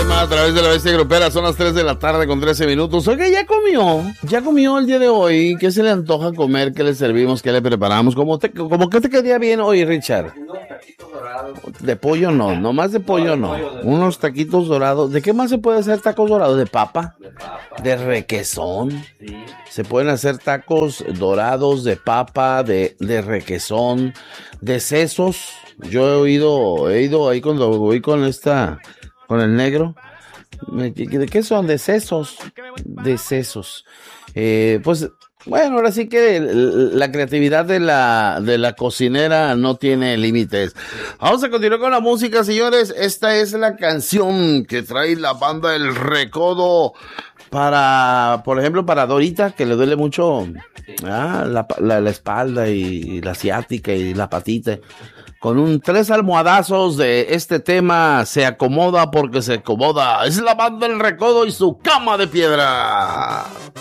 A través de la bestia grupera, son las 3 de la tarde con 13 minutos. Oiga, ¿ya comió el día de hoy? ¿Qué se le antoja comer? ¿Qué le servimos? ¿Qué le preparamos? ¿Cómo que te quedaría bien hoy, Richard? Unos taquitos dorados. De pollo no, nomás de pollo no. Unos taquitos dorados. ¿De qué más se puede hacer tacos dorados? ¿De papa? De requesón. Sí. Se pueden hacer tacos dorados de papa, de requesón, de sesos. Yo he ido ahí cuando voy con el negro. ¿De qué son? De sesos. De sesos. Pues, bueno, ahora sí que la creatividad de la cocinera no tiene límites. Vamos a continuar con la música, señores. Esta es la canción que trae la banda El Recodo por ejemplo, para Dorita, que le duele mucho la espalda y la ciática y la patita. Con 3 almohadazos de este tema, se acomoda porque se acomoda. Es la banda El Recodo y su cama de piedra.